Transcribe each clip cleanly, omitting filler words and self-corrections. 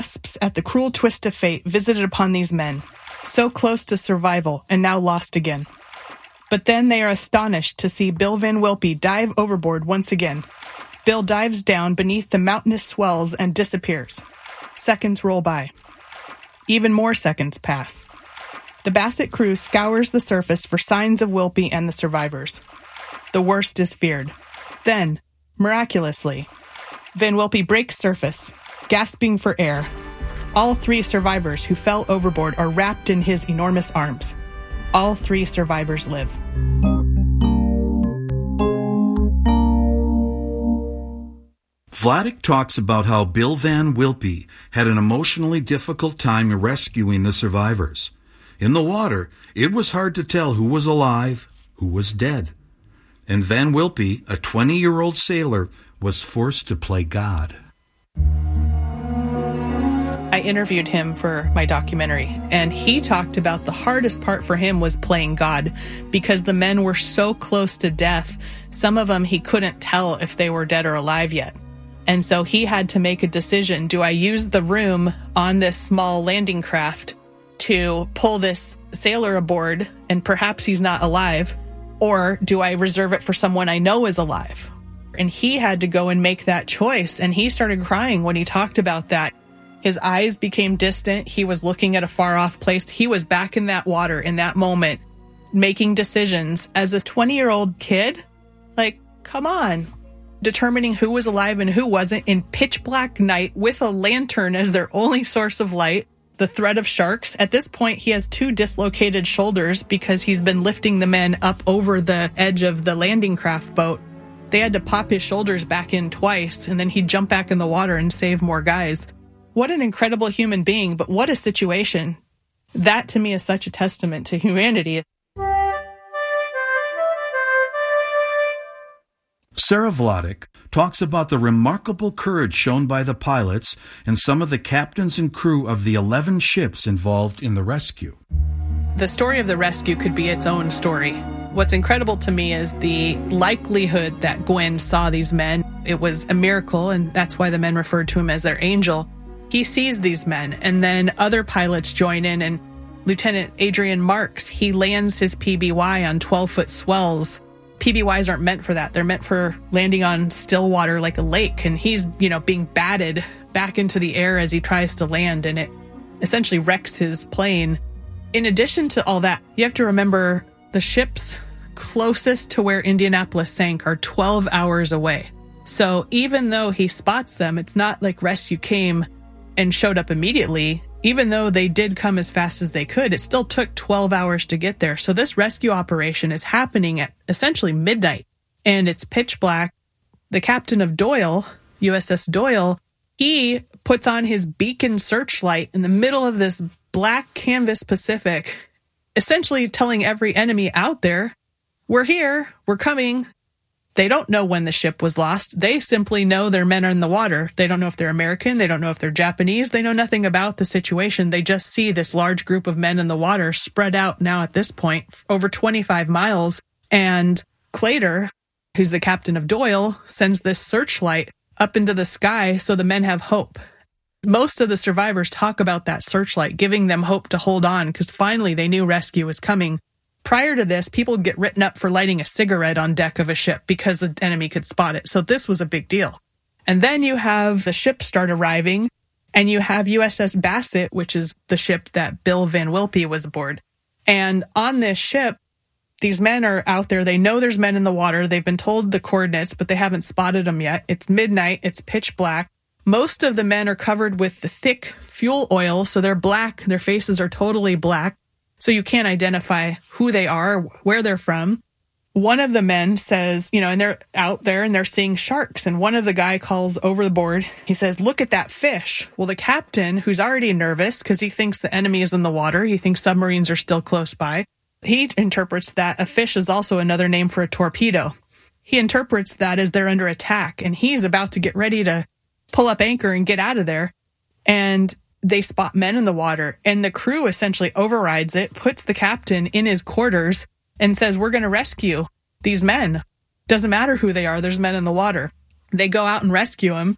gasps at the cruel twist of fate visited upon these men, so close to survival and now lost again. But then they are astonished to see Bill Van Wilpy dive overboard once again. Bill dives down beneath the mountainous swells and disappears. Seconds roll by. Even more seconds pass. The Bassett crew scours the surface for signs of Wilpy and the survivors. The worst is feared. Then, miraculously, Van Wilpy breaks surface, gasping for air. All 3 survivors who fell overboard are wrapped in his enormous arms. All 3 survivors live. Vladeck talks about how Bill Van Wilpy had an emotionally difficult time rescuing the survivors. In the water, it was hard to tell who was alive, who was dead. And Van Wilpy, a 20-year-old sailor, was forced to play God. I interviewed him for my documentary, and he talked about the hardest part for him was playing God, because the men were so close to death. Some of them he couldn't tell if they were dead or alive yet. And so he had to make a decision. Do I use the room on this small landing craft to pull this sailor aboard and perhaps he's not alive? Or do I reserve it for someone I know is alive? And he had to go and make that choice. And he started crying when he talked about that. His eyes became distant. He was looking at a far off place. He was back in that water in that moment, making decisions as a 20-year-old kid. Like, come on. Determining who was alive and who wasn't in pitch black night with a lantern as their only source of light. The threat of sharks. At this point, he has 2 dislocated shoulders because he's been lifting the men up over the edge of the landing craft boat. They had to pop his shoulders back in twice, and then he'd jump back in the water and save more guys. What an incredible human being, but what a situation. That, to me, is such a testament to humanity. Sarah Vladeck talks about the remarkable courage shown by the pilots and some of the captains and crew of the 11 ships involved in the rescue. The story of the rescue could be its own story. What's incredible to me is the likelihood that Gwen saw these men. It was a miracle, and that's why the men referred to him as their angel. He sees these men, and then other pilots join in, and Lieutenant Adrian Marks, he lands his PBY on 12-foot swells. PBYs aren't meant for that. They're meant for landing on still water like a lake, and he's, being batted back into the air as he tries to land, and it essentially wrecks his plane. In addition to all that, you have to remember the ships closest to where Indianapolis sank are 12 hours away. So even though he spots them, it's not like rescue came and showed up immediately. Even though they did come as fast as they could, it still took 12 hours to get there. So this rescue operation is happening at essentially midnight, and it's pitch black. The captain of Doyle, USS Doyle, he puts on his beacon searchlight in the middle of this black canvas Pacific, essentially telling every enemy out there, we're here, we're coming. They don't know when the ship was lost. They simply know their men are in the water. They don't know if they're American. They don't know if they're Japanese. They know nothing about the situation. They just see this large group of men in the water spread out now at this point over 25 miles. And Claytor, who's the captain of Doyle, sends this searchlight up into the sky so the men have hope. Most of the survivors talk about that searchlight, giving them hope to hold on because finally they knew rescue was coming. Prior to this, people would get written up for lighting a cigarette on deck of a ship because the enemy could spot it. So this was a big deal. And then you have the ships start arriving, and you have USS Bassett, which is the ship that Bill Van Wilpy was aboard. And on this ship, these men are out there. They know there's men in the water. They've been told the coordinates, but they haven't spotted them yet. It's midnight. It's pitch black. Most of the men are covered with the thick fuel oil, so they're black. Their faces are totally black. So you can't identify who they are, where they're from. One of the men says, and they're out there and they're seeing sharks. And one of the guy calls over the board. He says, look at that fish. Well, the captain, who's already nervous because he thinks the enemy is in the water, he thinks submarines are still close by. He interprets that a fish is also another name for a torpedo. He interprets that as they're under attack. And he's about to get ready to pull up anchor and get out of there. And they spot men in the water, and the crew essentially overrides it, puts the captain in his quarters, and says, we're going to rescue these men. Doesn't matter who they are, there's men in the water. They go out and rescue them.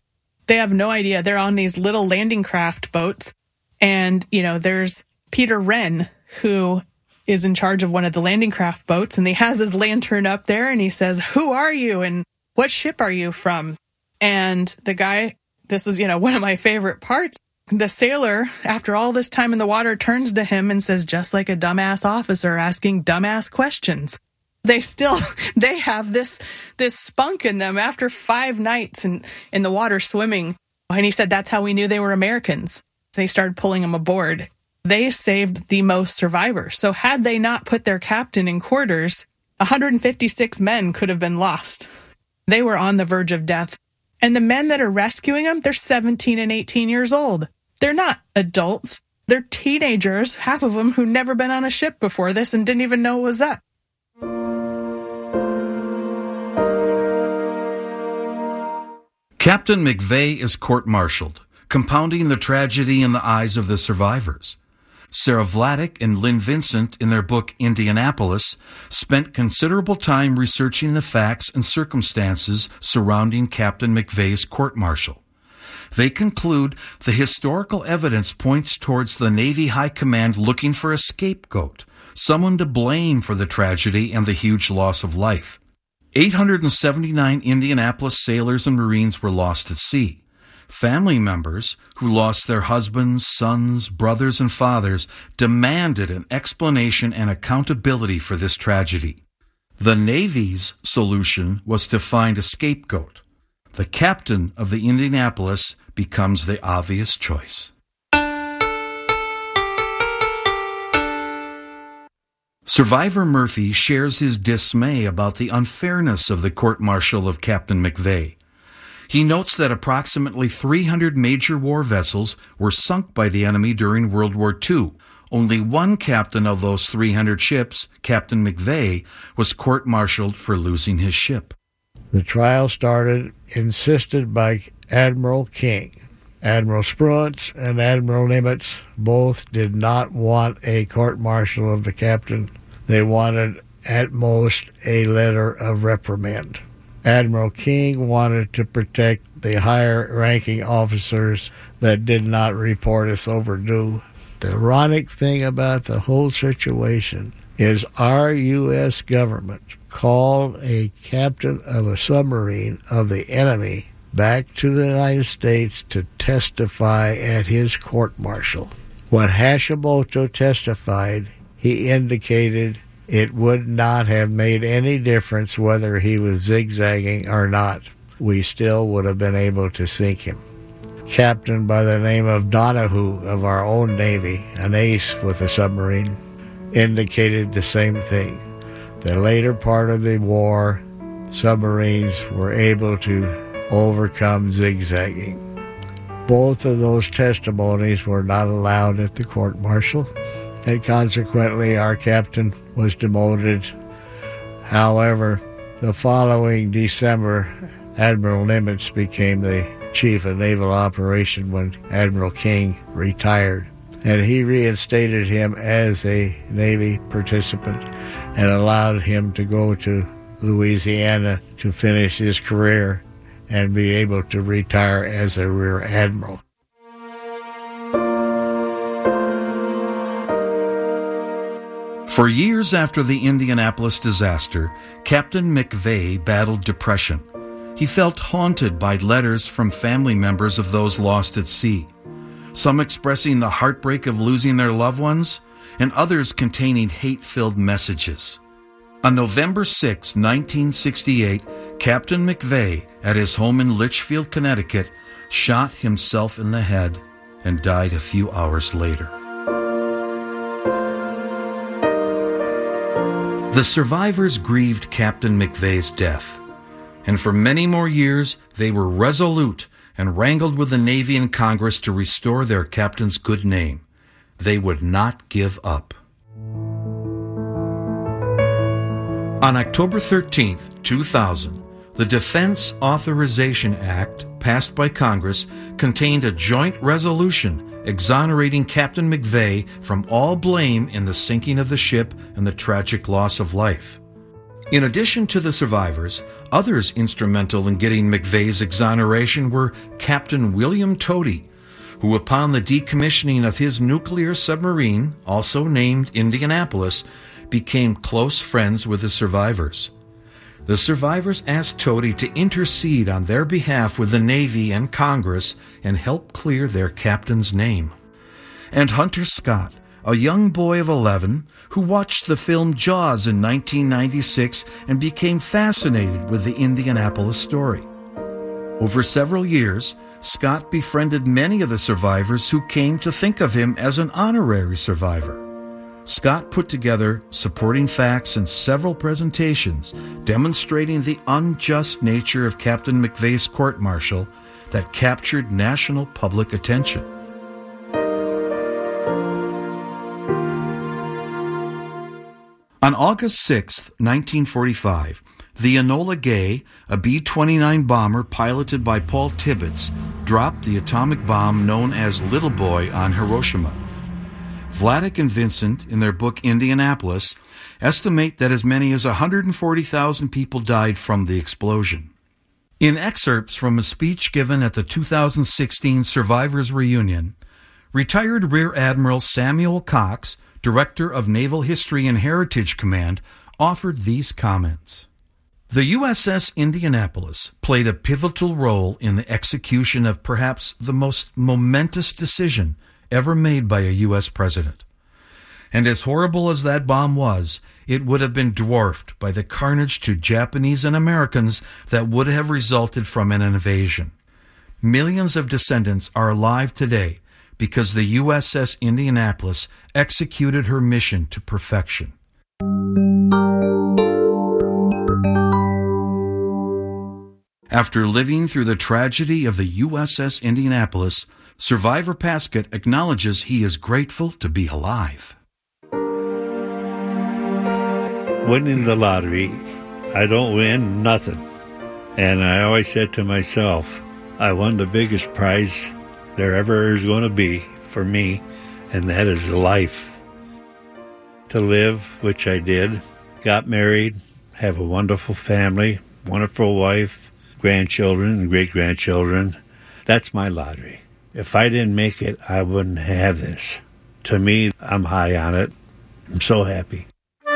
They have no idea. They're on these little landing craft boats. And, there's Peter Wren, who is in charge of one of the landing craft boats. And he has his lantern up there and he says, "Who are you? And what ship are you from?" And the guy, this is, one of my favorite parts. The sailor, after all this time in the water, turns to him and says, "Just like a dumbass officer asking dumbass questions." They have this spunk in them after 5 nights in the water swimming. And he said that's how we knew they were Americans. They started pulling them aboard. They saved the most survivors. So had they not put their captain in quarters, 156 men could have been lost. They were on the verge of death. And the men that are rescuing them, they're 17 and 18 years old. They're not adults. They're teenagers, half of them who'd never been on a ship before this and didn't even know what was up. Captain McVeigh is court-martialed, compounding the tragedy in the eyes of the survivors. Sarah Vladeck and Lynn Vincent, in their book Indianapolis, spent considerable time researching the facts and circumstances surrounding Captain McVeigh's court-martial. They conclude the historical evidence points towards the Navy High Command looking for a scapegoat, someone to blame for the tragedy and the huge loss of life. 879 Indianapolis sailors and Marines were lost at sea. Family members who lost their husbands, sons, brothers, and fathers demanded an explanation and accountability for this tragedy. The Navy's solution was to find a scapegoat. The captain of the Indianapolis becomes the obvious choice. Survivor Murphy shares his dismay about the unfairness of the court-martial of Captain McVeigh. He notes that approximately 300 major war vessels were sunk by the enemy during World War II. Only one captain of those 300 ships, Captain McVeigh, was court-martialed for losing his ship. The trial started, insisted by Admiral King. Admiral Spruance and Admiral Nimitz both did not want a court-martial of the captain. They wanted, at most, a letter of reprimand. Admiral King wanted to protect the higher-ranking officers that did not report as overdue. The ironic thing about the whole situation is our U.S. government called a captain of a submarine of the enemy back to the United States to testify at his court-martial. When Hashimoto testified, he indicated it would not have made any difference whether he was zigzagging or not. We still would have been able to sink him. Captain by the name of Donahue of our own Navy, an ace with a submarine, indicated the same thing. The later part of the war, submarines were able to overcome zigzagging. Both of those testimonies were not allowed at the court-martial, and consequently our captain was demoted. However, the following December, Admiral Nimitz became the chief of naval operation when Admiral King retired, and he reinstated him as a Navy participant and allowed him to go to Louisiana to finish his career and be able to retire as a rear admiral. For years after the Indianapolis disaster, Captain McVeigh battled depression. He felt haunted by letters from family members of those lost at sea, some expressing the heartbreak of losing their loved ones, and others containing hate-filled messages. On November 6, 1968, Captain McVeigh, at his home in Litchfield, Connecticut, shot himself in the head and died a few hours later. The survivors grieved Captain McVeigh's death, and for many more years they were resolute and wrangled with the Navy and Congress to restore their captain's good name. They would not give up. On October 13, 2000, the Defense Authorization Act, passed by Congress, contained a joint resolution exonerating Captain McVeigh from all blame in the sinking of the ship and the tragic loss of life. In addition to the survivors, Others instrumental in getting McVeigh's exoneration were Captain William Tody, who upon the decommissioning of his nuclear submarine, also named Indianapolis, became close friends with the survivors. The survivors asked Tody to intercede on their behalf with the Navy and Congress and help clear their captain's name. And Hunter Scott, a young boy of 11 who watched the film Jaws in 1996 and became fascinated with the Indianapolis story. Over several years, Scott befriended many of the survivors who came to think of him as an honorary survivor. Scott put together supporting facts and several presentations demonstrating the unjust nature of Captain McVeigh's court-martial that captured national public attention. On August 6, 1945, the Enola Gay, a B-29 bomber piloted by Paul Tibbets, dropped the atomic bomb known as Little Boy on Hiroshima. Vladek and Vincent, in their book Indianapolis, estimate that as many as 140,000 people died from the explosion. In excerpts from a speech given at the 2016 Survivors Reunion, retired Rear Admiral Samuel Cox, Director of Naval History and Heritage Command, offered these comments. The USS Indianapolis played a pivotal role in the execution of perhaps the most momentous decision ever made by a U.S. president. And as horrible as that bomb was, it would have been dwarfed by the carnage to Japanese and Americans that would have resulted from an invasion. Millions of descendants are alive today because the USS Indianapolis executed her mission to perfection. After living through the tragedy of the USS Indianapolis, Survivor Paskett acknowledges he is grateful to be alive. Winning the lottery, I don't win nothing. And I always said to myself, I won the biggest prize there ever is going to be for me, and that is life. To live, which I did, got married, have a wonderful family, wonderful wife, grandchildren and great-grandchildren. That's my lottery. If I didn't make it, I wouldn't have this. To me, I'm high on it. I'm so happy.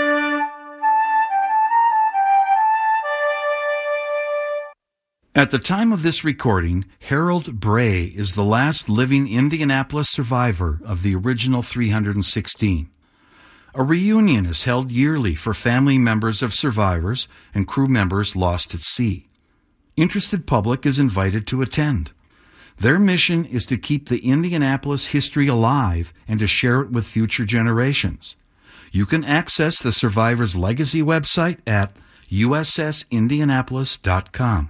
At the time of this recording, Harold Bray is the last living Indianapolis survivor of the original 316. A reunion is held yearly for family members of survivors and crew members lost at sea. Interested public is invited to attend. Their mission is to keep the Indianapolis history alive and to share it with future generations. You can access the Survivors Legacy website at ussindianapolis.com.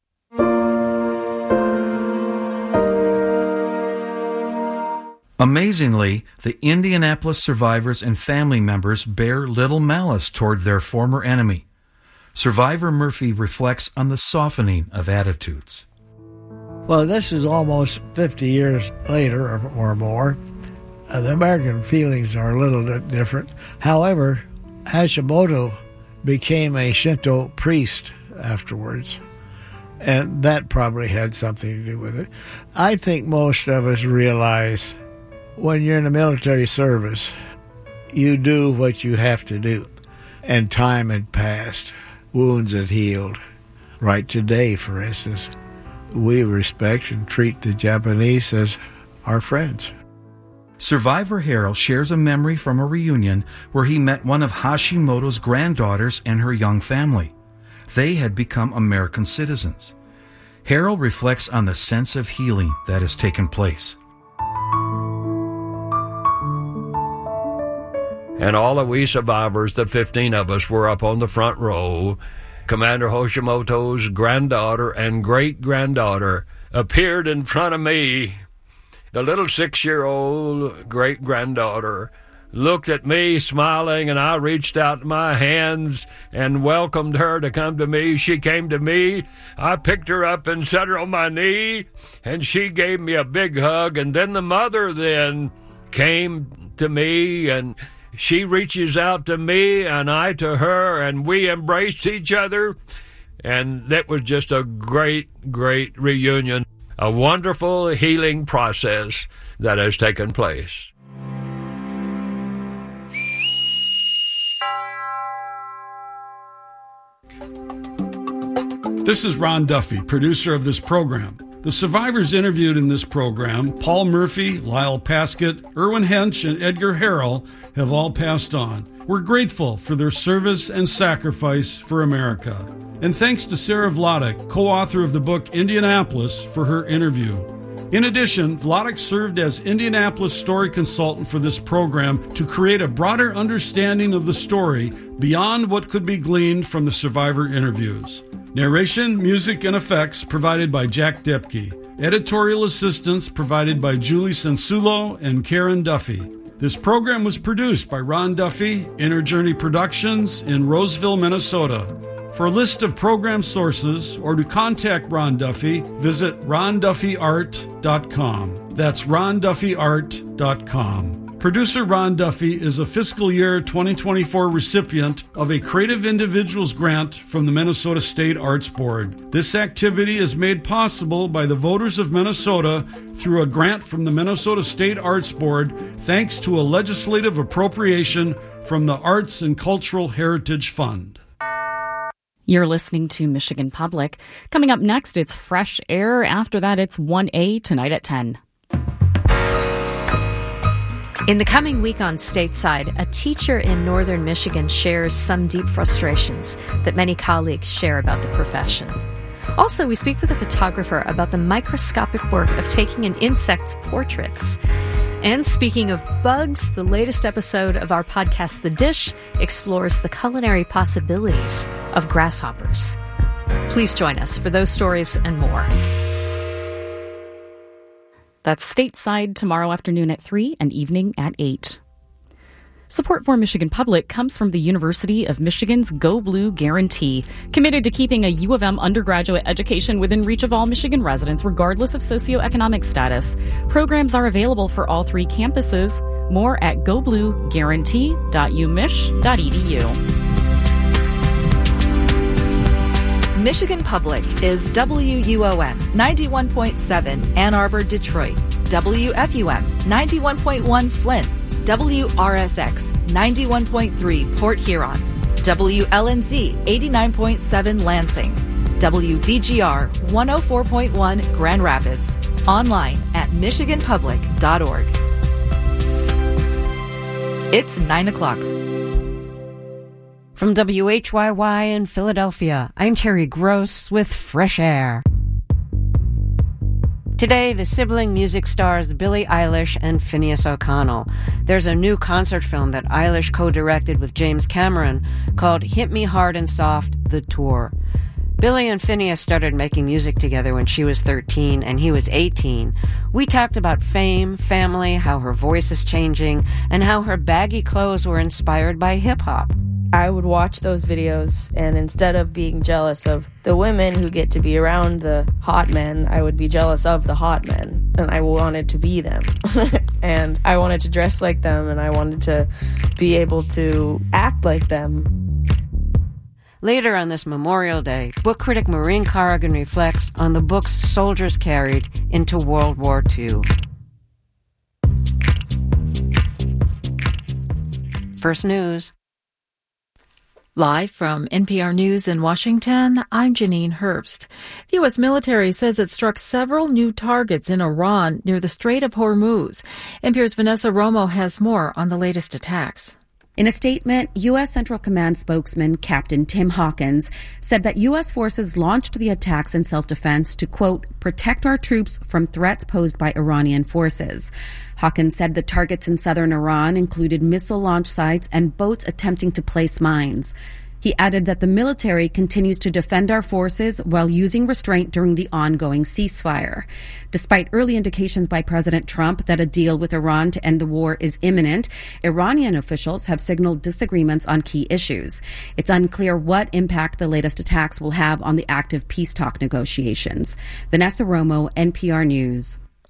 Amazingly, the Indianapolis survivors and family members bear little malice toward their former enemy. Survivor Murphy reflects on the softening of attitudes. Well, this is almost 50 years later or more. The American feelings are a little bit different. However, Hashimoto became a Shinto priest afterwards, and that probably had something to do with it. I think most of us realize when you're in the military service, you do what you have to do, and time had passed. Wounds had healed. Right today, for instance, we respect and treat the Japanese as our friends. Survivor Harold shares a memory from a reunion where he met one of Hashimoto's granddaughters and her young family. They had become American citizens. Harold reflects on the sense of healing that has taken place. And all of we survivors, the 15 of us, were up on the front row. Commander Hashimoto's granddaughter and great-granddaughter appeared in front of me. The little 6-year-old great-granddaughter looked at me smiling, and I reached out my hands and welcomed her to come to me. She came to me. I picked her up and set her on my knee, and she gave me a big hug. And then the mother then came to me, and she reaches out to me and I to her, and we embraced each other. And that was just a great, great reunion, a wonderful healing process that has taken place. This is Ron Duffy, producer of this program. The survivors interviewed in this program, Paul Murphy, Lyle Paskett, Irwin Hench, and Edgar Harrell, have all passed on. We're grateful for their service and sacrifice for America. And thanks to Sarah Vladeck, co-author of the book Indianapolis, for her interview. In addition, Vladeck served as Indianapolis story consultant for this program to create a broader understanding of the story beyond what could be gleaned from the survivor interviews. Narration, music, and effects provided by Jack Depke. Editorial assistance provided by Julie Sensulo and Karen Duffy. This program was produced by Ron Duffy, Inner Journey Productions in Roseville, Minnesota. For a list of program sources or to contact Ron Duffy, visit ronduffyart.com. That's ronduffyart.com. Producer Ron Duffy is a fiscal year 2024 recipient of a Creative Individuals Grant from the Minnesota State Arts Board. This activity is made possible by the voters of Minnesota through a grant from the Minnesota State Arts Board, thanks to a legislative appropriation from the Arts and Cultural Heritage Fund. You're listening to Michigan Public. Coming up next, it's Fresh Air. After that, it's 1A tonight at 10. In the coming week on Stateside, a teacher in northern Michigan shares some deep frustrations that many colleagues share about the profession. Also, we speak with a photographer about the microscopic work of taking an insect's portraits. And speaking of bugs, the latest episode of our podcast, The Dish, explores the culinary possibilities of grasshoppers. Please join us for those stories and more. That's Stateside tomorrow afternoon at 3 and evening at 8. Support for Michigan Public comes from the University of Michigan's Go Blue Guarantee, committed to keeping a U of M undergraduate education within reach of all Michigan residents, regardless of socioeconomic status. Programs are available for all 3 campuses. More at goblueguarantee.umich.edu. Michigan Public is WUOM 91.7 Ann Arbor, Detroit, WFUM 91.1 Flint, WRSX 91.3 Port Huron, WLNZ 89.7 Lansing, WVGR 104.1 Grand Rapids, online at michiganpublic.org. It's 9 o'clock. From WHYY in Philadelphia, I'm Terry Gross with Fresh Air. Today, the sibling music stars Billie Eilish and Phineas O'Connell. There's a new concert film that Eilish co-directed with James Cameron called Hit Me Hard and Soft, The Tour. Billie and Phineas started making music together when she was 13 and he was 18. We talked about fame, family, how her voice is changing, and how her baggy clothes were inspired by hip-hop. I would watch those videos, and instead of being jealous of the women who get to be around the hot men, I would be jealous of the hot men, and I wanted to be them. And I wanted to dress like them, and I wanted to be able to act like them. Later on this Memorial Day, book critic Maureen Corrigan reflects on the books soldiers carried into World War II. First News. Live from NPR News in Washington, I'm Janine Herbst. The U.S. military says it struck several new targets in Iran near the Strait of Hormuz. NPR's Vanessa Romo has more on the latest attacks. In a statement, U.S. Central Command spokesman Captain Tim Hawkins said that U.S. forces launched the attacks in self-defense to, quote, protect our troops from threats posed by Iranian forces. Hawkins said the targets in southern Iran included missile launch sites and boats attempting to place mines. He added that the military continues to defend our forces while using restraint during the ongoing ceasefire. Despite early indications by President Trump that a deal with Iran to end the war is imminent, Iranian officials have signaled disagreements on key issues. It's unclear what impact the latest attacks will have on the active peace talk negotiations. Vanessa Romo, NPR News.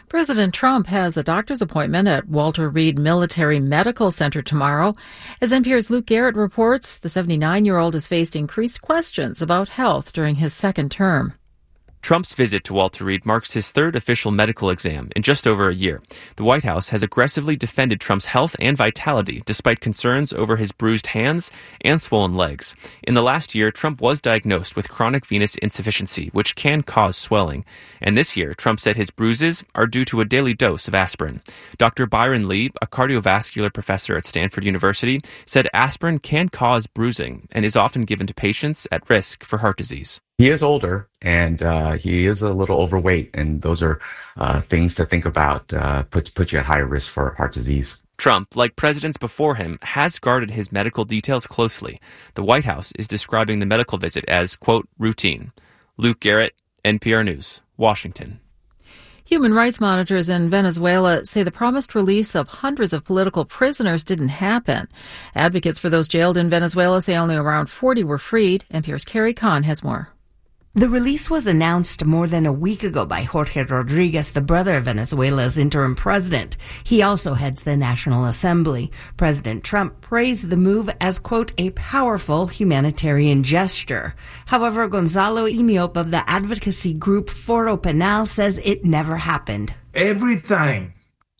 President Trump has a doctor's appointment at Walter Reed Military Medical Center tomorrow. As NPR's Luke Garrett reports, the 79-year-old has faced increased questions about health during his second term. Trump's visit to Walter Reed marks his third official medical exam in just over a year. The White House has aggressively defended Trump's health and vitality despite concerns over his bruised hands and swollen legs. In the last year, Trump was diagnosed with chronic venous insufficiency, which can cause swelling. And this year, Trump said his bruises are due to a daily dose of aspirin. Dr. Byron Lee, a cardiovascular professor at Stanford University, said aspirin can cause bruising and is often given to patients at risk for heart disease. He is older, and he is a little overweight, and those are things to think about, put you at higher risk for heart disease. Trump, like presidents before him, has guarded his medical details closely. The White House is describing the medical visit as, quote, routine. Luke Garrett, NPR News, Washington. Human rights monitors in Venezuela say the promised release of hundreds of political prisoners didn't happen. Advocates for those jailed in Venezuela say only around 40 were freed. NPR's Carrie Kahn has more. The release was announced more than a week ago by Jorge Rodriguez, the brother of Venezuela's interim president. He also heads the National Assembly. President Trump praised the move as, quote, a powerful humanitarian gesture. However, Gonzalo Imiop of the advocacy group Foro Penal says it never happened. Every time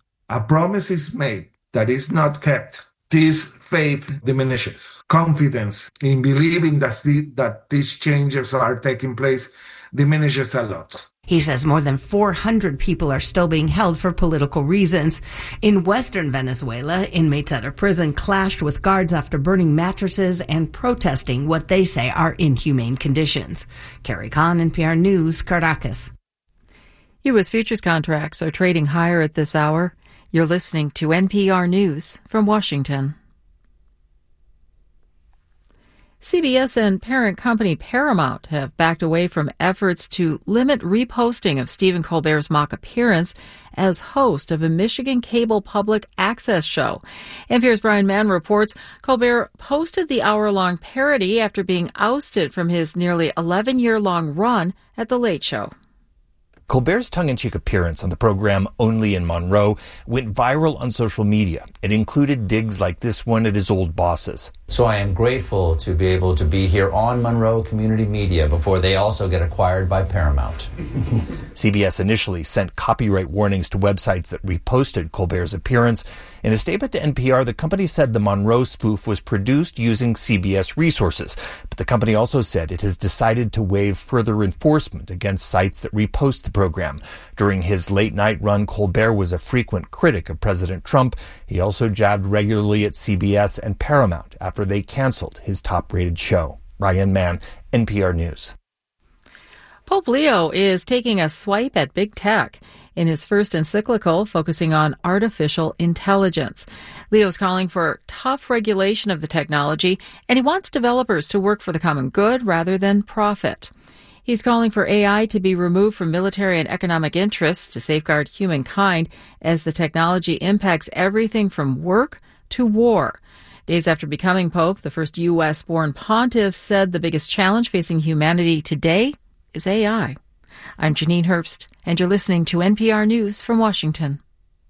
a promise is made that is not kept, this faith diminishes. Confidence in believing that these changes are taking place diminishes a lot. He says more than 400 people are still being held for political reasons. In western Venezuela, inmates at a prison clashed with guards after burning mattresses and protesting what they say are inhumane conditions. Carrie Kahn, NPR News, Caracas. U.S. futures contracts are trading higher at this hour. You're listening to NPR News from Washington. CBS and parent company Paramount have backed away from efforts to limit reposting of Stephen Colbert's mock appearance as host of a Michigan cable public access show. NPR's Brian Mann reports Colbert posted the hour-long parody after being ousted from his nearly 11-year-long run at The Late Show. Colbert's tongue-in-cheek appearance on the program Only in Monroe went viral on social media. It included digs like this one at his old bosses. So I am grateful to be able to be here on Monroe Community Media before they also get acquired by Paramount. CBS initially sent copyright warnings to websites that reposted Colbert's appearance. In a statement to NPR, the company said the Monroe spoof was produced using CBS resources. But the company also said it has decided to waive further enforcement against sites that repost the program. During his late-night run, Colbert was a frequent critic of President Trump. He also jabbed regularly at CBS and Paramount after they canceled his top-rated show. Ryan Mann, NPR News. Pope Leo is taking a swipe at big tech in his first encyclical focusing on artificial intelligence. Leo's calling for tough regulation of the technology, and he wants developers to work for the common good rather than profit. He's calling for AI to be removed from military and economic interests to safeguard humankind as the technology impacts everything from work to war. Days after becoming Pope, the first U.S.-born pontiff said the biggest challenge facing humanity today is AI. I'm Janine Herbst, and you're listening to NPR News from Washington.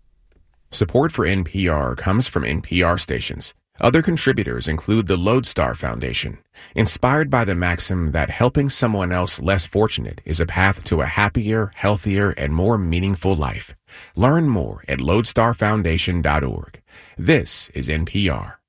Support for NPR comes from NPR stations. Other contributors include the Lodestar Foundation, inspired by the maxim that helping someone else less fortunate is a path to a happier, healthier, and more meaningful life. Learn more at lodestarfoundation.org. This is NPR.